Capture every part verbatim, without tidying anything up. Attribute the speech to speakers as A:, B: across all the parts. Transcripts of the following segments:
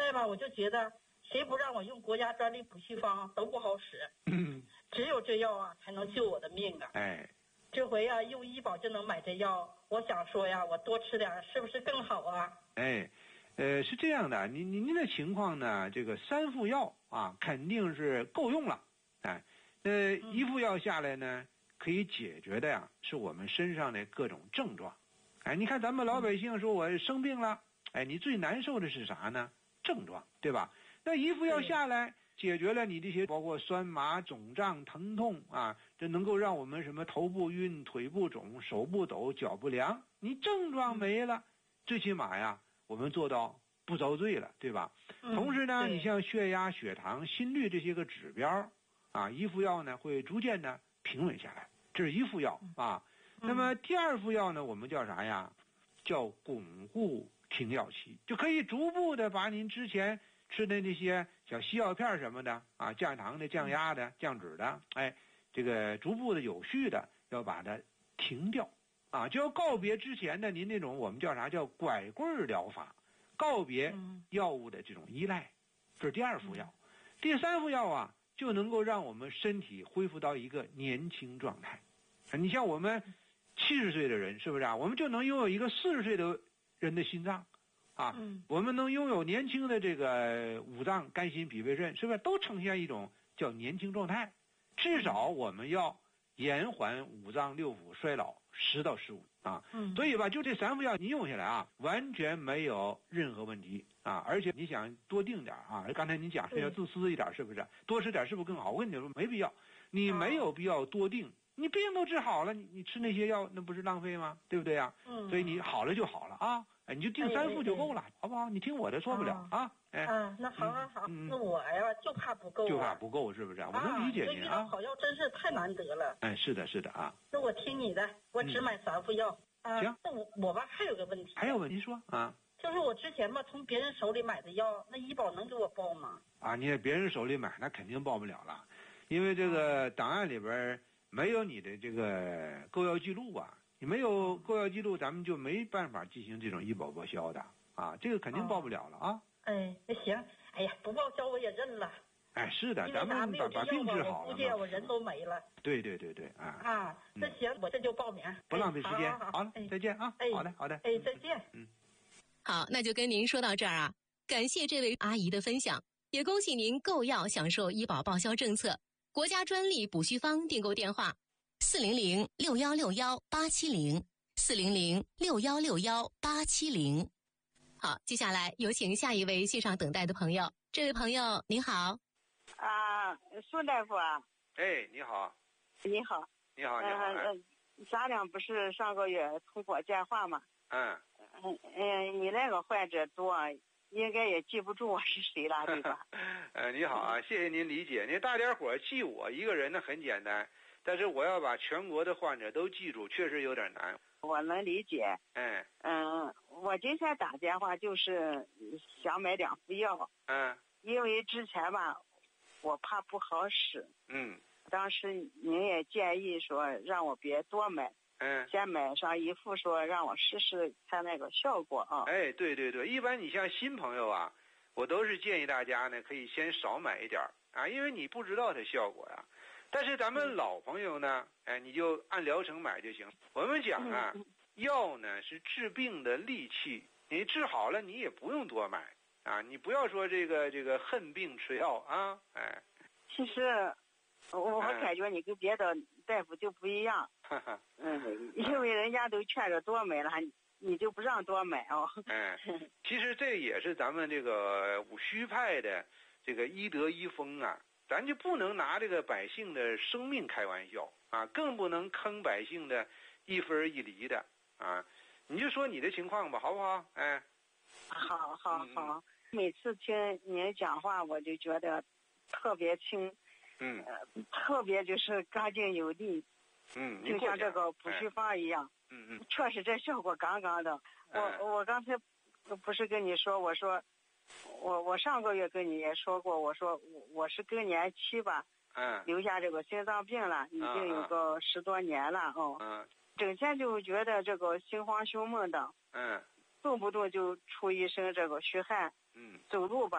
A: 在吧，我就觉得谁不让我用国家专利补虚方都不好使，
B: 嗯，
A: 只有这药啊才能救我的命啊。
B: 哎，
A: 这回啊用医保就能买这药，我想说呀，我多吃点是不是更好啊？
B: 哎，呃，是这样的，您您您的情况呢，这个三副药啊，肯定是够用了，哎，那一副药下来呢，可以解决的呀，是我们身上的各种症状。哎，你看咱们老百姓说我生病了，哎，你最难受的是啥呢？症状，对吧？那一副药下来，解决了你这些包括酸麻、肿胀、疼痛啊，这能够让我们什么头部晕、腿部肿、手不抖、脚不凉，你症状没了，最起码呀，我们做到不遭罪了，对吧？
A: 嗯、
B: 同时呢，你像血压、血糖、心率这些个指标啊，一副药呢会逐渐的平稳下来，这是一副药啊。那么第二副药呢，我们叫啥呀？叫巩固停药期，就可以逐步的把您之前吃的那些小西药片什么的啊，降糖的、降压的、降脂的，哎，这个逐步的、有序的要把它停掉啊，就要告别之前的您那种我们叫啥叫拐棍疗法，告别药物的这种依赖，这是第二副药。第三副药啊，就能够让我们身体恢复到一个年轻状态。你像我们七十岁的人，是不是啊？我们就能拥有一个四十岁的人的心脏啊，
A: 嗯，
B: 我们能拥有年轻的这个五脏、肝、心、脾、肺、肾，是不是都呈现一种叫年轻状态？至少我们要延缓五脏六腑衰老十到十五啊。
A: 嗯，
B: 所以吧，就这三副药你用下来啊，完全没有任何问题啊。而且你想多定点啊，刚才你讲是要自私一点，是不是？多吃点是不是更好？我跟你说没必要，你没有必要多定。你病都治好了，你你吃那些药，那不是浪费吗？对不对呀？
A: 嗯，
B: 所以你好了就好了啊，哎，你就定三副就够了，哎哎哎好不好？你听我的，错不了啊。哎，
A: 啊，那好好好，嗯、那我呀就怕不够、啊，
B: 就怕不够，是不是？我能理解您啊。
A: 这遇到好药真是太难得了。
B: 哎，是的，是的啊。
A: 那我听你的，我只买三副药。嗯、啊。
B: 行。
A: 那我我吧还有个问题。
B: 还有问题说啊？
A: 就是我之前吧从别人手里买的药，那医保能给我报吗？
B: 啊，你在别人手里买，那肯定报不了了，因为这个档案里边没有你的这个购药记录啊，你没有购药记录，咱们就没办法进行这种医保报销的啊，这个肯定报不了了啊。
A: 哎，那行，哎呀，不报销我也认了。
B: 哎，是的，咱们把把病治好了，
A: 我估计我人都没了。
B: 对对对对，啊
A: 啊，那行，我这就报名，
B: 不浪费时间。
A: 好，
B: 好了，再见啊。好的，好的。
A: 哎，再见。
B: 嗯，
C: 好，那就跟您说到这儿啊，感谢这位阿姨的分享，也恭喜您购药享受医保报销政策，国家专利补虚方订购电话。四零零六幺六幺八七零，四零零六幺六幺八七零。好，接下来有请下一位线上等待的朋友。这位朋友您好。
D: 啊，苏大夫啊。
B: 哎，你好。
D: 你好。
B: 你好，你好。
D: 呃，咱俩不是上个月通过电话吗？
B: 嗯。
D: 嗯嗯，你那个患者多，应该也记不住我是谁了，对吧？
B: 呃，你好啊，谢谢您理解。您大家伙记我一个人呢很简单。但是我要把全国的患者都记住，确实有点难。
D: 我能理解。
B: 哎，
D: 嗯，我今天打电话就是想买两副药。
B: 嗯。
D: 因为之前吧，我怕不好使。
B: 嗯。
D: 当时您也建议说让我别多买。
B: 嗯。
D: 先买上一副，说让我试试看那个效果啊。
B: 哎，对对对，一般你像新朋友啊，我都是建议大家呢可以先少买一点啊，因为你不知道它效果呀。但是咱们老朋友呢，哎，你就按疗程买就行。我们讲啊，药呢是治病的利器，你治好了你也不用多买啊，你不要说这个这个恨病吃药啊，哎。
D: 其实我我感觉你跟别的大夫就不一样，
B: 嗯，
D: 嗯，因为人家都劝着多买了，你就不让多买哦。
B: 哎，其实这也是咱们这个五虚派的这个医德医风啊。咱就不能拿这个百姓的生命开玩笑啊，更不能坑百姓的一分一厘的啊！你就说你的情况吧，好不好？哎，
D: 好好好，每次听您讲话，我就觉得特别轻，
B: 嗯、
D: 呃，特别就是干净有力，
B: 嗯，
D: 就像这个补虚方一样，
B: 嗯嗯，
D: 确实这效果杠杠的。我我刚才不是跟你说，我说。我我上个月跟你也说过，我说我我是更年期吧，
B: 嗯，
D: 留下这个心脏病了，已经有个十多年了哦，
B: 嗯，
D: 整天就觉得这个心慌胸闷的，
B: 嗯，
D: 动不动就出一身这个虚汗，
B: 嗯，
D: 走路吧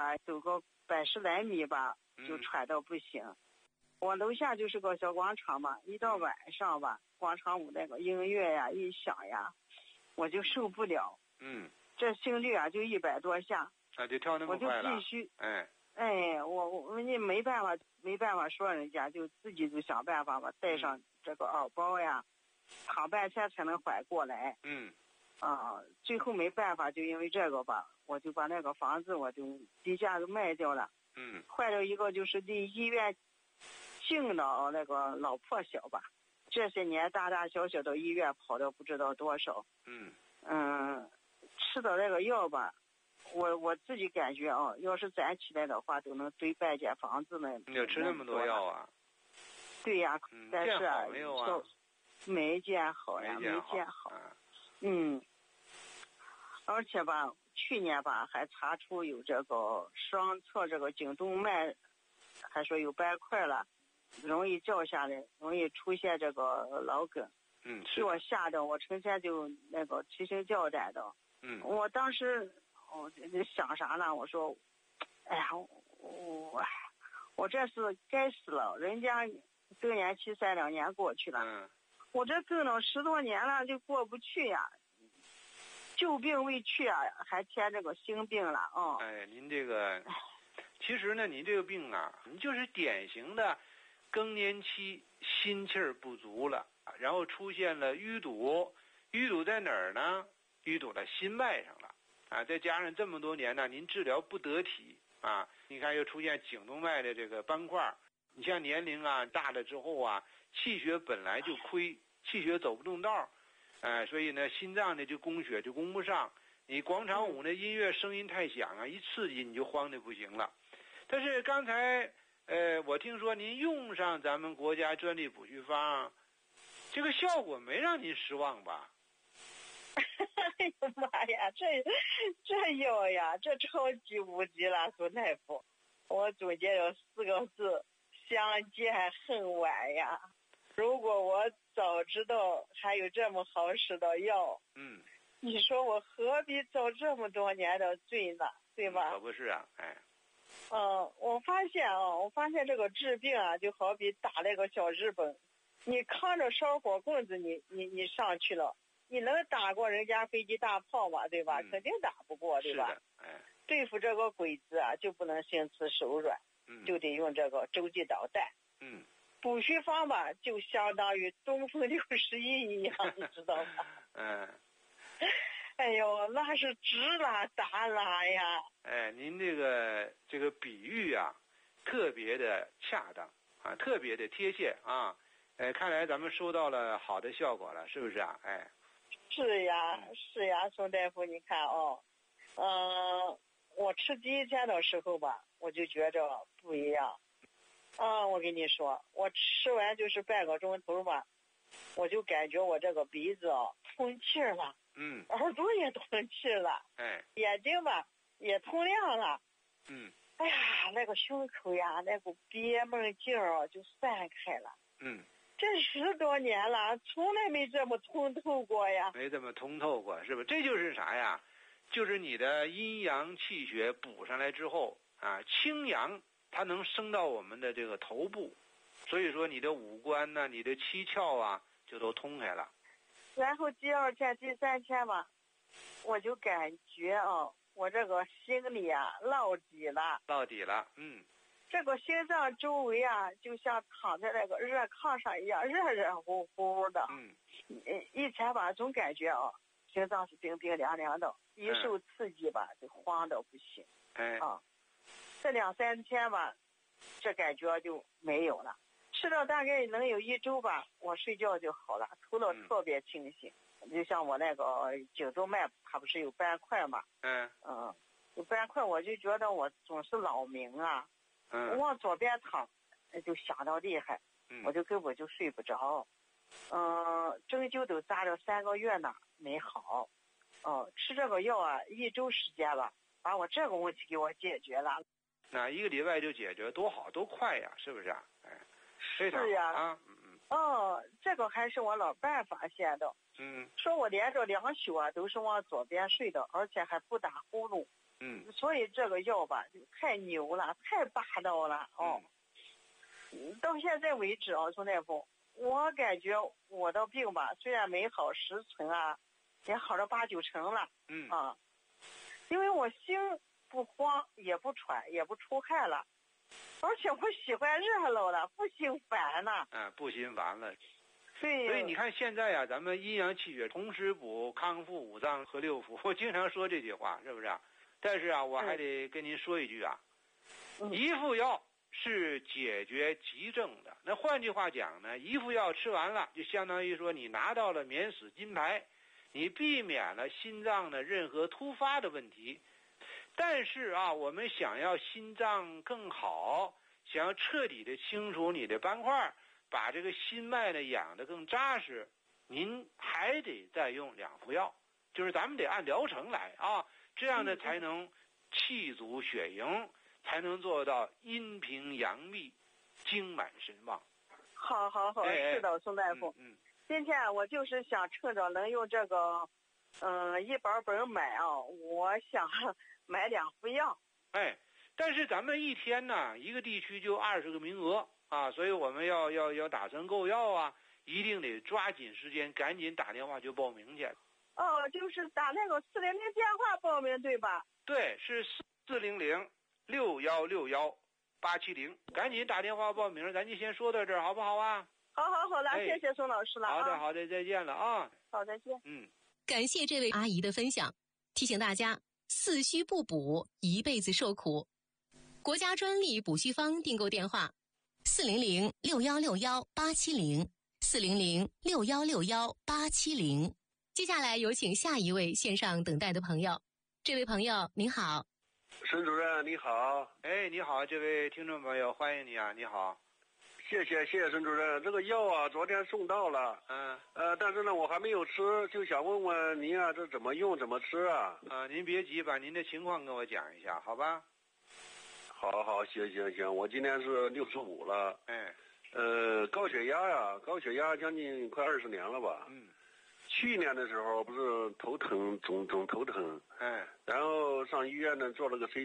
D: 吧，走个百十来米吧，就喘到不行。嗯、我楼下就是个小广场嘛，一到晚上吧，广场舞那个音乐呀一响呀，我就受不了。
B: 嗯，
D: 这心率啊就一百多下。
B: 啊，就跳那么快了。
D: 我就必须，
B: 哎，
D: 哎，我我你没办法，没办法说人家，就自己就想办法吧，带上这个耳包呀，躺半天才能缓过来。
B: 嗯。
D: 啊，最后没办法，就因为这个吧，我就把那个房子我就低价都卖掉了。
B: 嗯。
D: 换了一个就是离医院近的那个老破小吧，这些年大大小小的医院跑了不知道多少。
B: 嗯。
D: 嗯，吃的那个药吧，我我自己感觉啊，要是攒起来的话，都能堆半间房子呢。
B: 你要吃那么多药啊？
D: 对呀，
B: 嗯、
D: 但是啊，
B: 没有啊，
D: 没见好呀，
B: 没见好。
D: 没见好。
B: 啊、
D: 嗯。而且吧，去年吧还查出有这个双侧这个颈动脉，还说有斑块了，容易掉下来，容易出现这个脑梗。
B: 嗯，
D: 给我吓得我成天就那个提心吊胆的。
B: 嗯，
D: 我当时我想啥呢？我说，哎呀，我我这是该死了，人家更年期三两年过去了，
B: 嗯，
D: 我这更了十多年了就过不去呀。旧病未去啊，还添这个新病了啊！哦、
B: 哎，您这个，其实呢，您这个病啊，您就是典型的更年期心气儿不足了，然后出现了淤堵，淤堵在哪儿呢？淤堵在心脉上了啊！再加上这么多年呢，您治疗不得体啊，你看又出现颈动脉的这个斑块。你像年龄啊大了之后啊，气血本来就亏，气血走不动道。哎，所以呢，心脏呢就供血就供不上。你广场舞那音乐声音太响啊，一刺激你就慌得不行了。但是刚才，呃，我听说您用上咱们国家专利补虚方，这个效果没让您失望吧？
D: 哎呀妈呀，这这药呀，这超级无敌了，孙大夫。我总结了四个字：相见恨晚呀。如果我早知道还有这么好使的药，
B: 嗯，
D: 你说我何必遭这么多年的罪呢？对吧？
B: 可不是啊，哎。
D: 嗯，我发现啊，我发现这个治病啊，就好比打那个小日本，你扛着烧火棍子你，你你你上去了，你能打过人家飞机大炮吗？对吧？
B: 嗯、
D: 肯定打不过，对吧？
B: 是的，哎。
D: 对付这个鬼子啊，就不能心慈手软，
B: 嗯、
D: 就得用这个洲际导弹。
B: 嗯。
D: 补虚方吧，就相当于东风六十一一样，你知道吗？
B: 嗯。
D: 哎呦，那是直拉打拉呀！
B: 哎，您这个这个比喻啊，特别的恰当啊，特别的贴切啊。哎，看来咱们收到了好的效果了，是不是啊？哎。
D: 是呀，是呀，宋大夫，你看哦，嗯、呃，我吃第一天的时候吧，我就觉着不一样。啊，我跟你说，我吃完就是半个钟头吧，我就感觉我这个鼻子啊通气了，
B: 嗯，
D: 耳朵也通气了，
B: 哎，
D: 眼睛吧也通亮了，
B: 嗯，
D: 哎呀，那个胸口呀，那股憋闷劲儿啊就散开了，
B: 嗯，
D: 这十多年了，从来没这么通透过呀，
B: 没这么通透过，是吧？这就是啥呀？就是你的阴阳气血补上来之后啊，清阳。它能升到我们的这个头部，所以说你的五官呢，你的七窍啊，就都通开了。
D: 然后第二天、第三天吧，我就感觉啊，我这个心里啊落底了。
B: 落底了，嗯。
D: 这个心脏周围啊，就像躺在那个热炕上一样，热热乎乎的。
B: 嗯。
D: 以前吧，总感觉啊，心脏是冰冰凉凉的，一受刺激吧，就慌得不行。
B: 哎。
D: 啊。这两三天吧，这感觉就没有了。吃了大概能有一周吧，我睡觉就好了，头脑特别清醒。嗯、就像我那个颈动脉，它不是有斑块嘛？
B: 嗯。
D: 嗯，有斑块，我就觉得我总是老鸣啊。
B: 嗯。
D: 我往左边躺，就响到厉害，
B: 嗯、
D: 我就根本就睡不着。嗯，针灸都扎了三个月呢，没好。哦、嗯，吃这个药啊，一周时间吧，把我这个问题给我解决了。
B: 那一个礼拜就解决，多好，多快呀，是不是啊？哎，非常
D: 是呀，
B: 啊，嗯嗯。
D: 哦，这个还是我老伴发现的。
B: 嗯。
D: 说我连着两宿啊，都是往左边睡的，而且还不打呼噜。
B: 嗯，
D: 所以这个药吧，就太牛了，太霸道了哦。嗯、到现在为止啊，宋大夫，我感觉我的病吧，虽然没好十成啊，也好了八九成了。
B: 嗯
D: 啊，因为我心不慌，也不喘，也不出汗了，而且我喜欢热闹了，不心烦了。
B: 啊，不心烦了。
D: 对。
B: 所以你看现在呀、啊，咱们阴阳气血同时补，康复五脏和六腑，我经常说这句话，是不是啊？但是啊，我还得跟您说一句啊，
D: 嗯、
B: 一副药是解决急症的。那换句话讲呢，一副药吃完了，就相当于说你拿到了免死金牌，你避免了心脏的任何突发的问题。但是啊，我们想要心脏更好，想要彻底的清除你的斑块，把这个心脉呢养得更扎实，您还得再用两副药，就是咱们得按疗程来啊，这样呢才能气阻血盈，才能做到阴平阳秘，精满神旺。
D: 好好好，
B: 哎、
D: 是的，宋大夫。
B: 嗯，嗯
D: 今天我就是想趁着能用这个，嗯、呃，医保本买啊，我想买两副药。
B: 哎，但是咱们一天呢，一个地区就二十个名额啊，所以我们要要要打针购药啊，一定得抓紧时间，赶紧打电话就报名去。
D: 哦，就是打那个四零零电话报名对吧？
B: 对，是四四零零六幺六幺八七零，赶紧打电话报名，咱就先说到这儿，好不好啊？
D: 好好好了，
B: 哎、
D: 谢谢宋老师了啊。
B: 好的好的，再见了啊。
D: 好，再见。
B: 嗯，
C: 感谢这位阿姨的分享，提醒大家四虚不补，一辈子受苦。国家专利补虚方订购电话：四零零六幺六幺八七零，四零零六幺六幺八七零。接下来有请下一位线上等待的朋友。这位朋友您好。
E: 沈主任你好。
B: 哎，你好，这位听众朋友，欢迎你啊，你好。
E: 谢谢谢谢沈主任，这个药啊昨天送到了，
B: 嗯，
E: 呃，但是呢我还没有吃，就想问问您啊，这怎么用怎么吃啊？
B: 啊，您别急，把您的情况跟我讲一下，好吧？
E: 好好，行行行，我今年是六十五了，
B: 哎，
E: 呃，高血压呀，高血压将近快二十年了吧？
B: 嗯，
E: 去年的时候不是头疼，总总头疼，
B: 哎，
E: 然后上医院呢做了个 C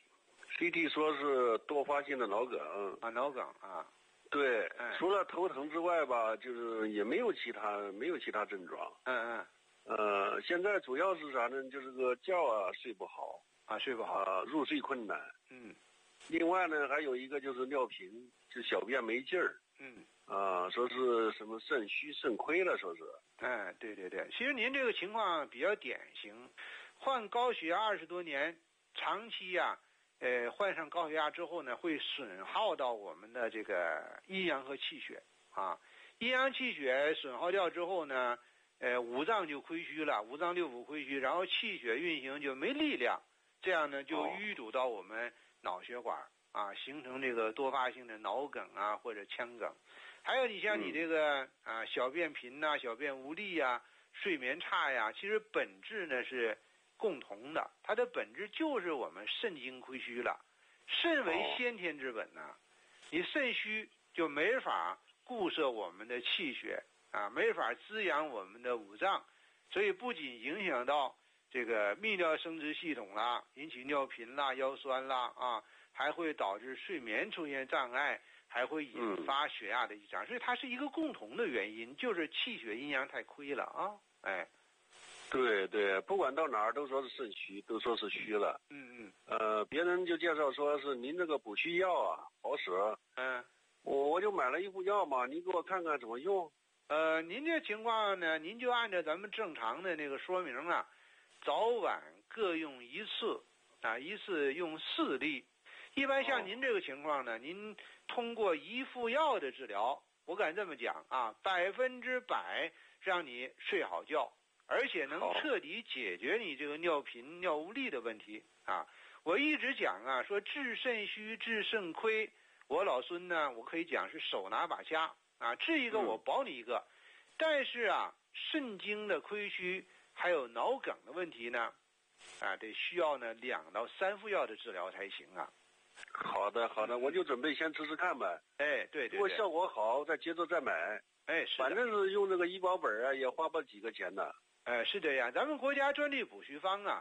E: T，C T 说是多发性的脑梗。
B: 啊，脑梗啊。
E: 对，
B: 哎、
E: 除了头疼之外吧，就是也没有其他没有其他症状。
B: 嗯嗯。
E: 呃，现在主要是啥呢？就是个觉啊睡不好
B: 啊，睡不好
E: 啊、呃，入睡困难。
B: 嗯。
E: 另外呢，还有一个就是尿频，就小便没劲儿。
B: 嗯。
E: 啊、呃，说是什么肾虚肾亏了，说是。
B: 哎，对对对，其实您这个情况比较典型，患高血压二十多年，长期呀、啊。呃，患上高血压之后呢，会损耗到我们的这个阴阳和气血啊。阴阳气血损耗掉之后呢，呃，五脏就亏虚了，五脏六腑亏虚，然后气血运行就没力量，这样呢就淤堵到我们脑血管啊，形成这个多发性的脑梗啊或者腔梗。还有你像你这个啊小便频呐、小便无力呀、睡眠差呀，其实本质呢是共同的，它的本质就是我们肾精亏虚了。肾为先天之本呐、啊，你肾虚就没法固摄我们的气血啊，没法滋养我们的五脏，所以不仅影响到这个泌尿生殖系统啦，引起尿频啦、腰酸啦啊，还会导致睡眠出现障碍，还会引发血压的异常，所以它是一个共同的原因，就是气血阴阳太亏了啊，哎。
E: 对对，不管到哪儿都说是肾虚，都说是虚了。
B: 嗯嗯。
E: 呃，别人就介绍说是您这个补虚药啊好使。
B: 嗯。
E: 我我就买了一副药嘛，您给我看看怎么用。
B: 呃，您这情况呢，您就按照咱们正常的那个说明啊，早晚各用一次，啊，一次用四粒。一般像您这个情况呢，您通过一副药的治疗，我敢这么讲啊，百分之百让你睡好觉。而且能彻底解决你这个尿频、尿无力的问题啊！我一直讲啊，说治肾虚、治肾亏，我老孙呢，我可以讲是手拿把掐啊，治一个我保你一个。但是啊，肾经的亏虚还有脑梗的问题呢，啊，得需要呢两到三副药的治疗才行啊。
E: 好的，好的，我就准备先吃吃看呗。
B: 哎，对对对。
E: 如果效果好，再接着再买。
B: 哎，是的。
E: 反正是用这个医保本啊，也花不几个钱的。
B: 呃，是这样，咱们国家专利补虚方啊，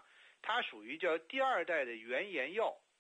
B: 它属于叫第二代的原研药